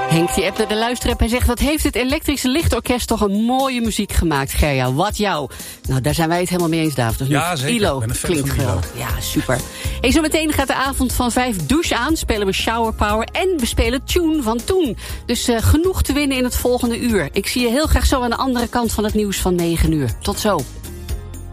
Henk die app naar de luisterapp en zegt... wat heeft het Elektrische Lichtorkest toch een mooie muziek gemaakt, Gerja. Wat jou. Nou, daar zijn wij het helemaal mee eens, David. Dus ja, zeker. ILO klinkt geweldig. Ja, super. Hey, zo meteen gaat de avond van 5 douche aan. Spelen we Shower Power en we spelen Tune van Toen. Dus genoeg te winnen in het volgende uur. Ik zie je heel graag zo aan de andere kant van het nieuws van 9 uur. Tot zo.